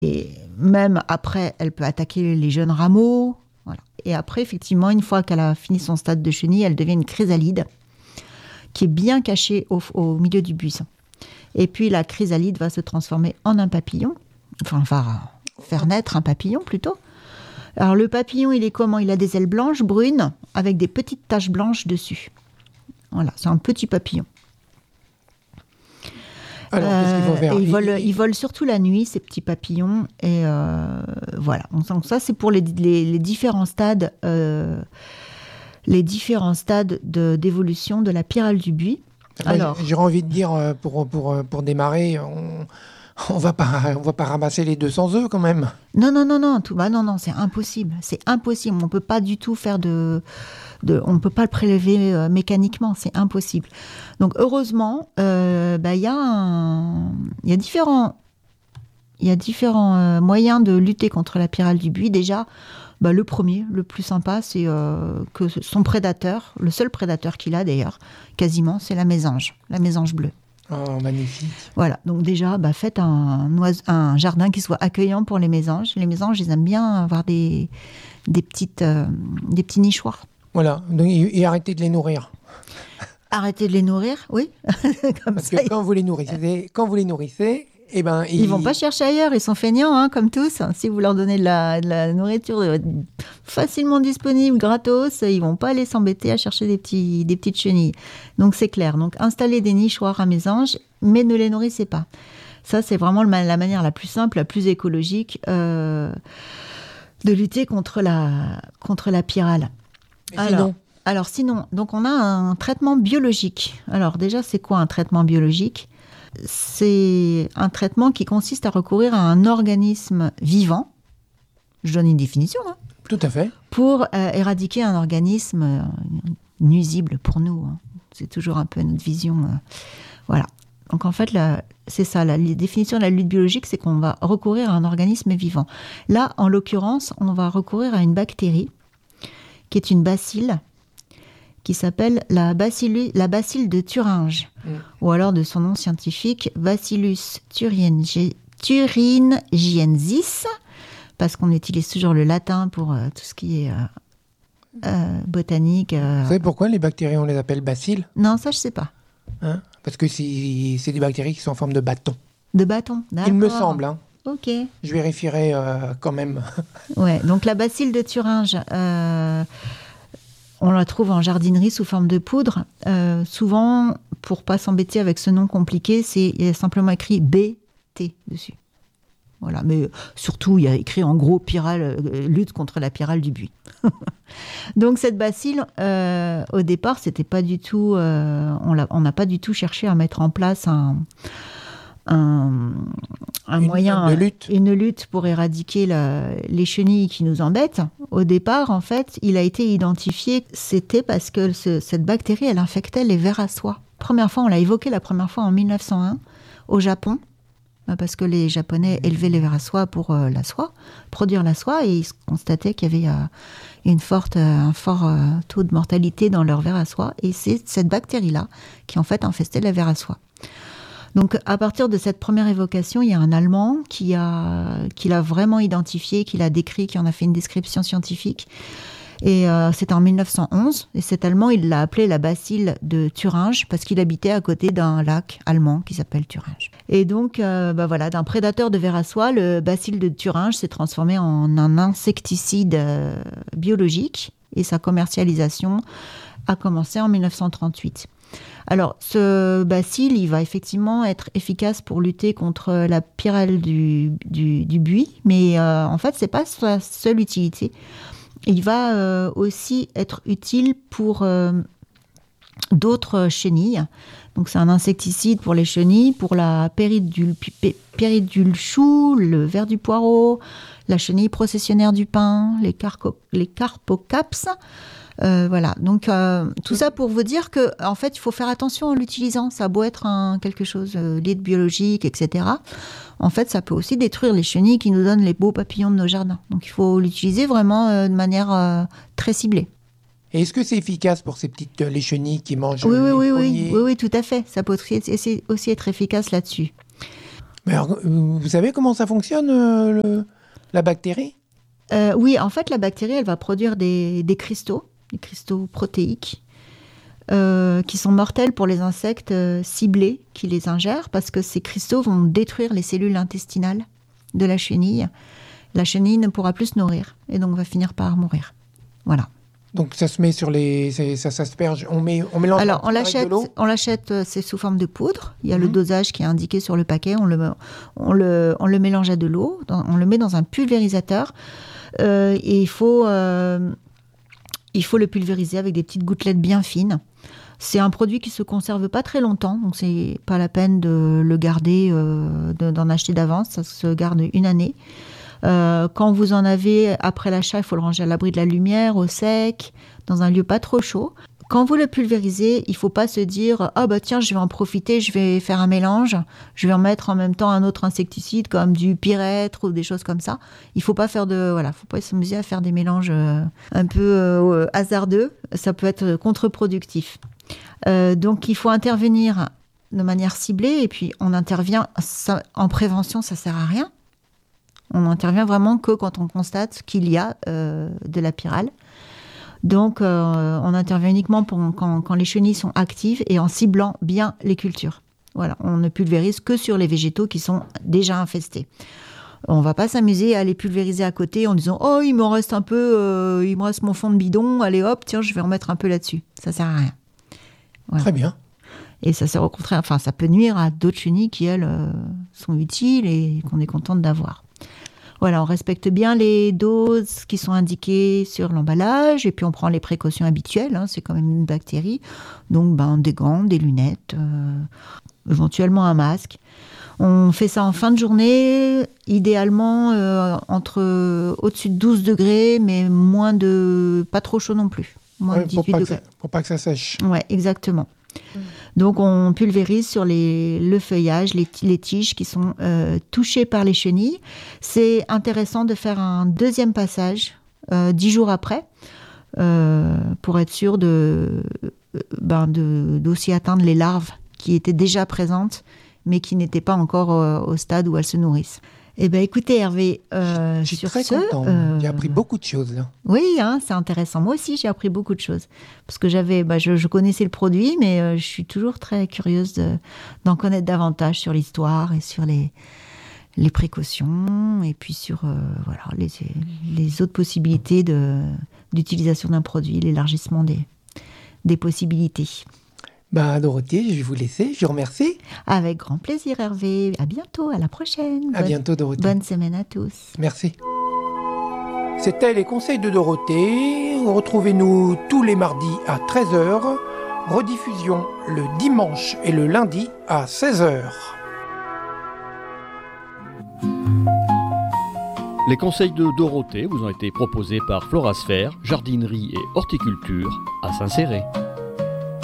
Et même après, elle peut attaquer les jeunes rameaux. Voilà. Et après, effectivement, une fois qu'elle a fini son stade de chenille, elle devient une chrysalide qui est bien cachée au milieu du buisson. Et puis la chrysalide va se transformer en un papillon, enfin va faire naître un papillon plutôt. Alors le papillon, il est comment ? Il a des ailes blanches, brunes, avec des petites taches blanches dessus. Voilà, c'est un petit papillon. Alors, qu'est-ce qu'ils vont faire ? Ils volent surtout la nuit, ces petits papillons. Et voilà. Donc ça, c'est pour les différents stades, d'évolution de la pyrale du buis. Alors, j'aurais envie de dire, pour démarrer, on va pas ramasser les 200 œufs quand même. Non, c'est impossible. C'est impossible. On peut pas du tout faire on ne peut pas le prélever mécaniquement, c'est impossible. Donc heureusement, il y a différents moyens de lutter contre la pyrale du buis. Déjà, le premier, le plus sympa, c'est que son prédateur, le seul prédateur qu'il a d'ailleurs, quasiment, c'est la mésange bleue. Oh, magnifique. Voilà, donc déjà, faites un jardin qui soit accueillant pour les mésanges. Les mésanges, ils aiment bien avoir des petits nichoirs. Voilà, donc, et arrêtez de les nourrir. Arrêtez de les nourrir, oui. Parce que quand vous les nourrissez, ils vont pas chercher ailleurs, ils sont feignants, comme tous. Si vous leur donnez de la nourriture facilement disponible, gratos, ils vont pas aller s'embêter à chercher des petites chenilles. Donc c'est clair. Donc installez des nichoirs à mésanges, mais ne les nourrissez pas. Ça, c'est vraiment la manière la plus simple, la plus écologique de lutter contre la pyrale. Alors sinon, donc on a un traitement biologique. Alors déjà, c'est quoi un traitement biologique ? C'est un traitement qui consiste à recourir à un organisme vivant. Je donne une définition. Tout à fait. Pour éradiquer un organisme nuisible pour nous. C'est toujours un peu notre vision. Voilà. Donc en fait, c'est ça, la définition de la lutte biologique, c'est qu'on va recourir à un organisme vivant. Là, en l'occurrence, on va recourir à une bactérie qui est une bacille, qui s'appelle la bacille de Thuringe, ou alors de son nom scientifique, Bacillus thuringiensis, parce qu'on utilise toujours le latin pour tout ce qui est botanique. Vous savez pourquoi les bactéries, on les appelle bacilles ? Non, ça je sais pas. Parce que c'est des bactéries qui sont en forme de bâton. De bâton, d'accord. Il me semble. Ok. Je vérifierai quand même. Ouais, donc la bacille de Thuringe, on la trouve en jardinerie sous forme de poudre. Souvent, pour pas s'embêter avec ce nom compliqué, il y a simplement écrit BT dessus. Voilà, mais surtout, il y a écrit en gros lutte contre la pyrale du buis. Donc cette bacille, au départ, c'était pas du tout. On n'a pas du tout cherché à mettre en place une lutte pour éradiquer les chenilles qui nous embêtent. Au départ, en fait, il a été identifié, c'était parce que cette bactérie, elle infectait les vers à soie. On l'a évoqué la première fois en 1901 au Japon, parce que les Japonais élevaient les vers à soie pour produire la soie, et ils constataient qu'il y avait un fort taux de mortalité dans leurs vers à soie, et c'est cette bactérie-là qui en fait infestait les vers à soie. Donc, à partir de cette première évocation, il y a un Allemand qui l'a vraiment identifié, qui l'a décrit, qui en a fait une description scientifique. Et c'était en 1911. Et cet Allemand, il l'a appelé la bacille de Thuringe parce qu'il habitait à côté d'un lac allemand qui s'appelle Thuringe. Et donc, d'un prédateur de vers à soie, le bacille de Thuringe s'est transformé en un insecticide biologique. Et sa commercialisation a commencé en 1938. Alors, ce bacille, il va effectivement être efficace pour lutter contre la pyrale du buis, mais en fait, c'est pas sa seule utilité. Il va aussi être utile pour d'autres chenilles. Donc, c'est un insecticide pour les chenilles, pour la péridule chou, le ver du poireau, la chenille processionnaire du pin, les carpocaps. Voilà, donc tout ça pour vous dire que en fait, il faut faire attention en l'utilisant. Ça a beau être quelque chose d'aide biologique, etc. En fait, ça peut aussi détruire les chenilles qui nous donnent les beaux papillons de nos jardins. Donc, il faut l'utiliser vraiment de manière très ciblée. Et est-ce que c'est efficace pour les chenilles qui mangent oui, tout à fait. Ça peut aussi être efficace là-dessus. Mais alors, vous savez comment ça fonctionne, la bactérie? Oui, en fait, la bactérie, elle va produire des cristaux protéiques, qui sont mortels pour les insectes ciblés qui les ingèrent, parce que ces cristaux vont détruire les cellules intestinales de la chenille. La chenille ne pourra plus se nourrir, et donc va finir par mourir. Voilà. Donc ça se met sur ça s'asperge, on mélange Alors, avec de l'eau. on l'achète, c'est sous forme de poudre. Il y a le dosage qui est indiqué sur le paquet. On le mélange à de l'eau. On le met dans un pulvérisateur. Et il faut le pulvériser avec des petites gouttelettes bien fines. C'est un produit qui se conserve pas très longtemps, donc c'est pas la peine de le garder, d'en acheter d'avance. Ça se garde 1 année. Quand vous en avez après l'achat, il faut le ranger à l'abri de la lumière, au sec, dans un lieu pas trop chaud. Quand vous le pulvérisez, il ne faut pas se dire « Ah bah tiens, je vais en profiter, je vais faire un mélange, je vais en mettre en même temps un autre insecticide comme du pyrètre ou des choses comme ça ». Il ne faut pas faut pas s'amuser à faire des mélanges un peu hasardeux, ça peut être contre-productif. Donc il faut intervenir de manière ciblée et puis on intervient, en prévention ça ne sert à rien. On n'intervient vraiment que quand on constate qu'il y a de la pyrale. Donc, on intervient uniquement quand les chenilles sont actives et en ciblant bien les cultures. Voilà, on ne pulvérise que sur les végétaux qui sont déjà infestés. On ne va pas s'amuser à les pulvériser à côté en disant « Oh, il me reste un peu, il me reste mon fond de bidon, allez hop, tiens, je vais en mettre un peu là-dessus. » Ça ne sert à rien. Voilà. Très bien. Et ça sert au contraire, enfin, ça peut nuire à d'autres chenilles qui, elles, sont utiles et qu'on est contente d'avoir. Voilà, on respecte bien les doses qui sont indiquées sur l'emballage et puis on prend les précautions habituelles, hein, c'est quand même une bactérie. Donc des gants, des lunettes, éventuellement un masque. On fait ça en fin de journée, idéalement au-dessus de 12 degrés, mais pas trop chaud non plus. Moins de 18 degrés. Pour pas que ça sèche. Ouais, exactement. Donc on pulvérise sur le feuillage, les tiges qui sont touchées par les chenilles. C'est intéressant de faire un deuxième passage 10 jours après pour être sûr d'aussi atteindre les larves qui étaient déjà présentes mais qui n'étaient pas encore au stade où elles se nourrissent. Eh bien, écoutez, Hervé, je suis très content. J'ai appris beaucoup de choses, là. Oui, hein, c'est intéressant. Moi aussi, j'ai appris beaucoup de choses. Parce que je connaissais le produit, mais je suis toujours très curieuse d'en connaître davantage sur l'histoire et sur les précautions, et puis sur les autres possibilités d'utilisation d'un produit, l'élargissement des possibilités. Dorothée, je vais vous laisser. Je vous remercie. Avec grand plaisir, Hervé. À bientôt, à la prochaine. Bientôt, Dorothée. Bonne semaine à tous. Merci. C'était les conseils de Dorothée. Retrouvez-nous tous les mardis à 13h. Rediffusion le dimanche et le lundi à 16h. Les conseils de Dorothée vous ont été proposés par Florasphère, jardinerie et horticulture à Saint-Céré.